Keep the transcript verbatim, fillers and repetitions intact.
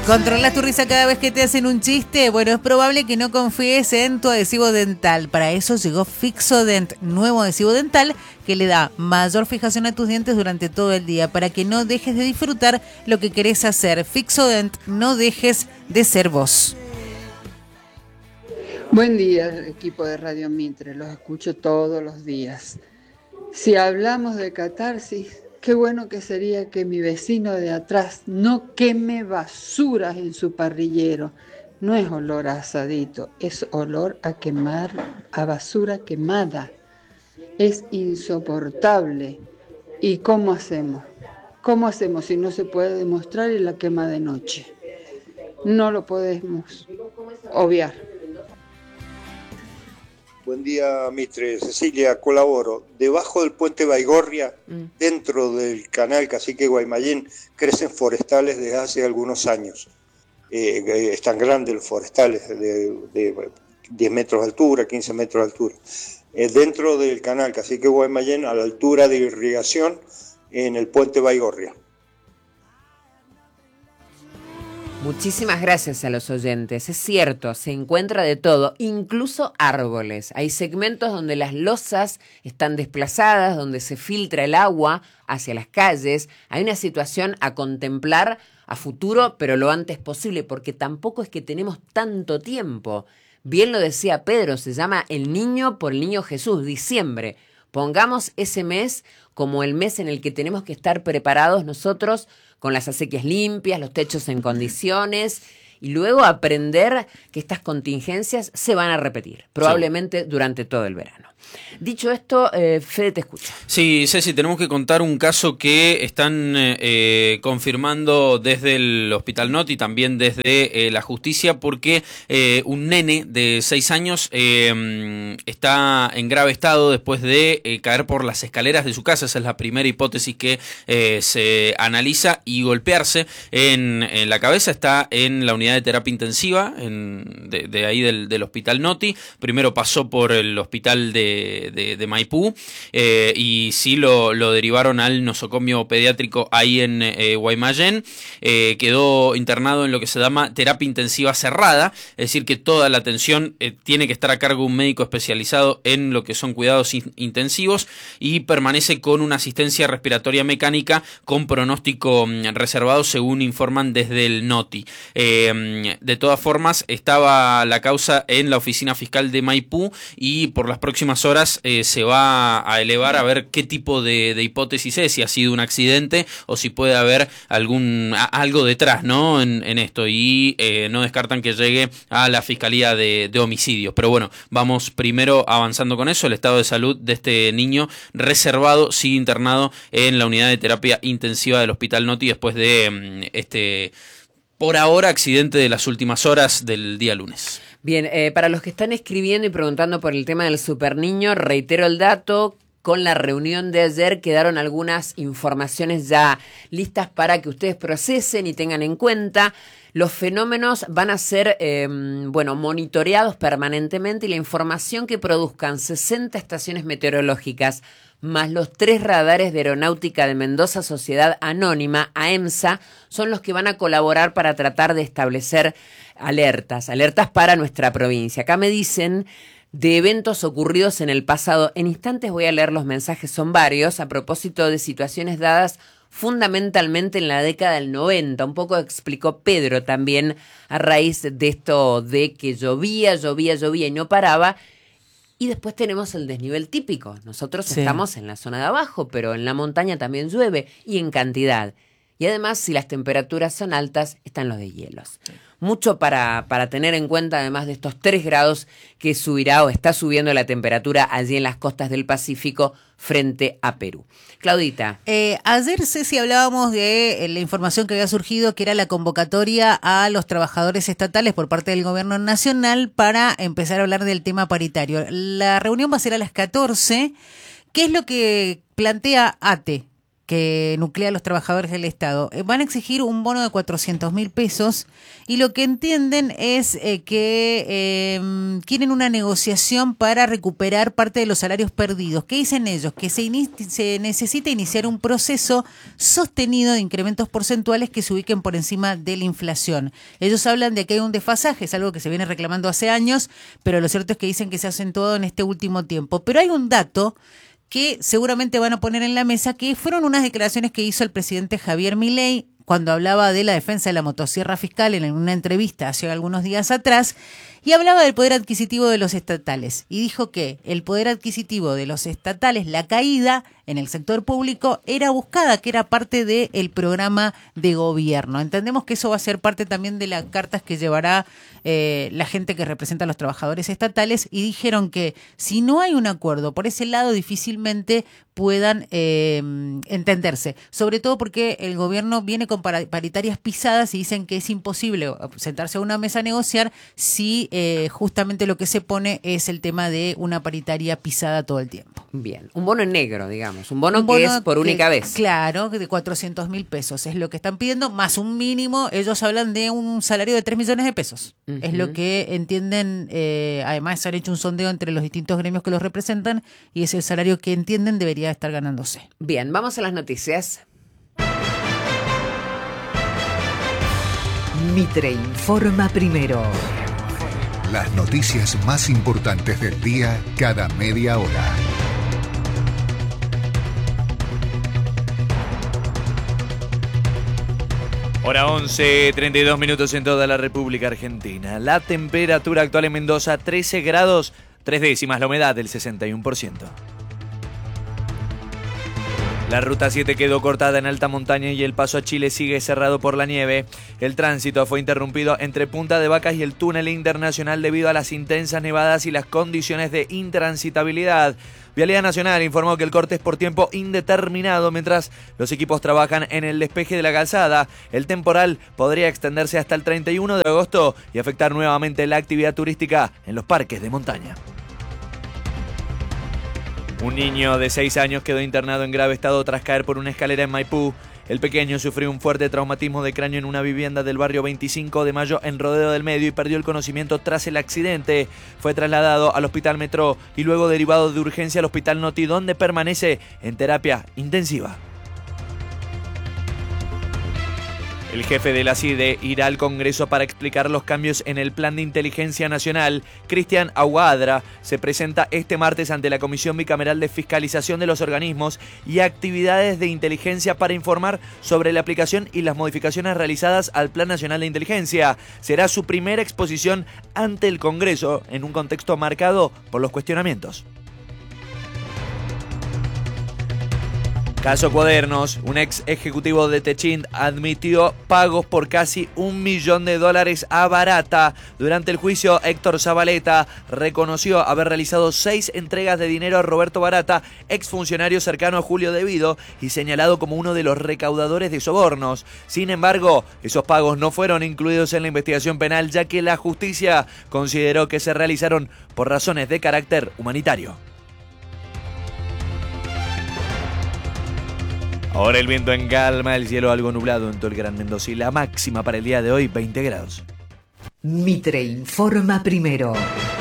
¿Controlas tu risa cada vez que te hacen un chiste? Bueno, es probable que no confíes en tu adhesivo dental. Para eso llegó Fixodent, nuevo adhesivo dental que le da mayor fijación a tus dientes durante todo el día para que no dejes de disfrutar lo que querés hacer. Fixodent, no dejes de ser vos. Buen día, equipo de Radio Mitre, los escucho todos los días. Si hablamos de catarsis, qué bueno que sería que mi vecino de atrás no queme basuras en su parrillero. No es olor a asadito, es olor a quemar, a basura quemada. Es insoportable. ¿Y cómo hacemos? ¿Cómo hacemos si no se puede demostrar y la quema de noche? No lo podemos obviar. Buen día, Mitre. Cecilia, colaboro. Debajo del puente Baigorria, mm. dentro del canal Cacique Guaymallén, crecen forestales desde hace algunos años. Eh, están grandes los forestales, de, de diez metros de altura, quince metros de altura. Eh, dentro del canal Cacique Guaymallén, a la altura de irrigación, en el puente Baigorria. Muchísimas gracias a los oyentes. Es cierto, se encuentra de todo, incluso árboles. Hay segmentos donde las losas están desplazadas, donde se filtra el agua hacia las calles. Hay una situación a contemplar a futuro, pero lo antes posible, porque tampoco es que tenemos tanto tiempo. Bien lo decía Pedro, se llama El Niño por el Niño Jesús, diciembre. Pongamos ese mes como el mes en el que tenemos que estar preparados nosotros con las acequias limpias, los techos en condiciones, y luego aprender que estas contingencias se van a repetir, probablemente sí, durante todo el verano. Dicho esto, eh, Fede, te escucha. Sí, Ceci, tenemos que contar un caso que están eh, confirmando desde el Hospital Noti y también desde eh, la justicia, porque eh, un nene de seis años eh, está en grave estado después de eh, caer por las escaleras de su casa. Esa es la primera hipótesis que eh, se analiza, y golpearse en, en la cabeza. Está en la unidad de terapia intensiva en, de, de ahí del, del Hospital Noti. Primero pasó por el hospital de De, de Maipú eh, y sí lo, lo derivaron al nosocomio pediátrico ahí en eh, Guaymallén. Eh, quedó internado en lo que se llama terapia intensiva cerrada, es decir que toda la atención eh, tiene que estar a cargo de un médico especializado en lo que son cuidados in- intensivos y permanece con una asistencia respiratoria mecánica con pronóstico mm, reservado, según informan desde el Noti. Eh, de todas formas, estaba la causa en la oficina fiscal de Maipú y por las próximas horas eh, se va a elevar a ver qué tipo de, de hipótesis es, si ha sido un accidente o si puede haber algún a, algo detrás, ¿no? En, en esto, y eh, no descartan que llegue a la Fiscalía de, de Homicidios. Pero bueno, vamos primero avanzando con eso. El estado de salud de este niño reservado sigue internado en la unidad de terapia intensiva del Hospital Noti después de este, por ahora, accidente de las últimas horas del día lunes. Bien, eh, para los que están escribiendo y preguntando por el tema del superniño, reitero el dato. Con la reunión de ayer quedaron algunas informaciones ya listas para que ustedes procesen y tengan en cuenta. Los fenómenos van a ser eh, bueno, monitoreados permanentemente, y la información que produzcan sesenta estaciones meteorológicas más los tres radares de aeronáutica de Mendoza Sociedad Anónima, AEMSA, son los que van a colaborar para tratar de establecer alertas, alertas para nuestra provincia. Acá me dicen de eventos ocurridos en el pasado. En instantes voy a leer los mensajes, son varios, a propósito de situaciones dadas fundamentalmente en la década del noventa. Un poco explicó Pedro también a raíz de esto de que llovía, llovía, llovía y no paraba. Y después tenemos el desnivel típico. Nosotros sí. estamos en la zona de abajo, pero en la montaña también llueve, y en cantidad. Y además, si las temperaturas son altas, están los deshielos. Sí. Mucho para, para tener en cuenta, además de estos tres grados que subirá o está subiendo la temperatura allí en las costas del Pacífico frente a Perú. Claudita. Eh, ayer, Ceci, hablábamos de la información que había surgido, que era la convocatoria a los trabajadores estatales por parte del gobierno nacional para empezar a hablar del tema paritario. La reunión va a ser a las catorce. ¿Qué es lo que plantea ATE? que nuclea a los trabajadores del Estado, eh, van a exigir un bono de cuatrocientos mil pesos y lo que entienden es eh, que eh, quieren una negociación para recuperar parte de los salarios perdidos. ¿Qué dicen ellos? Que se, inici- se necesita iniciar un proceso sostenido de incrementos porcentuales que se ubiquen por encima de la inflación. Ellos hablan de que hay un desfasaje, es algo que se viene reclamando hace años, pero lo cierto es que dicen que se ha acentuado en este último tiempo. Pero hay un dato que seguramente van a poner en la mesa, que fueron unas declaraciones que hizo el presidente Javier Milei cuando hablaba de la defensa de la motosierra fiscal en una entrevista hace algunos días atrás, y hablaba del poder adquisitivo de los estatales. Y dijo que el poder adquisitivo de los estatales, la caída en el sector público, era buscada, que era parte del programa de gobierno. Entendemos que eso va a ser parte también de las cartas que llevará eh, la gente que representa a los trabajadores estatales, y dijeron que si no hay un acuerdo por ese lado, difícilmente puedan eh, entenderse. Sobre todo porque el gobierno viene con paritarias pisadas y dicen que es imposible sentarse a una mesa a negociar si eh, justamente lo que se pone es el tema de una paritaria pisada todo el tiempo. Bien, un bono en negro, digamos, un bono, Un bono que es por que, única vez. Claro, de cuatrocientos mil pesos es lo que están pidiendo, más un mínimo. Ellos hablan de un salario de tres millones de pesos. Uh-huh. Es lo que entienden. Eh, además, se han hecho un sondeo entre los distintos gremios que los representan y es el salario que entienden debería estar ganándose. Bien, vamos a las noticias. Mitre informa primero. Las noticias más importantes del día cada media hora. Hora once, treinta y dos minutos en toda la República Argentina. La temperatura actual en Mendoza, trece grados, tres décimas, la humedad del sesenta y uno por ciento. La ruta siete quedó cortada en alta montaña y el paso a Chile sigue cerrado por la nieve. El tránsito fue interrumpido entre Punta de Vacas y el túnel internacional debido a las intensas nevadas y las condiciones de intransitabilidad. Vialidad Nacional informó que el corte es por tiempo indeterminado mientras los equipos trabajan en el despeje de la calzada. El temporal podría extenderse hasta el treinta y uno de agosto y afectar nuevamente la actividad turística en los parques de montaña. Un niño de seis años quedó internado en grave estado tras caer por una escalera en Maipú. El pequeño sufrió un fuerte traumatismo de cráneo en una vivienda del barrio veinticinco de mayo en Rodeo del Medio y perdió el conocimiento tras el accidente. Fue trasladado al Hospital Metro y luego derivado de urgencia al Hospital Noti, donde permanece en terapia intensiva. El jefe de la C I D E irá al Congreso para explicar los cambios en el Plan de Inteligencia Nacional. Cristian Aguadra se presenta este martes ante la Comisión Bicameral de Fiscalización de los Organismos y Actividades de Inteligencia para informar sobre la aplicación y las modificaciones realizadas al Plan Nacional de Inteligencia. Será su primera exposición ante el Congreso en un contexto marcado por los cuestionamientos. Caso Cuadernos, un ex ejecutivo de Techint admitió pagos por casi un millón de dólares a Barata. Durante el juicio, Héctor Zabaleta reconoció haber realizado seis entregas de dinero a Roberto Barata, exfuncionario cercano a Julio De Vido y señalado como uno de los recaudadores de sobornos. Sin embargo, esos pagos no fueron incluidos en la investigación penal, ya que la justicia consideró que se realizaron por razones de carácter humanitario. Ahora el viento en calma, el cielo algo nublado en todo el Gran Mendoza y la máxima para el día de hoy, veinte grados. Mitre informa primero.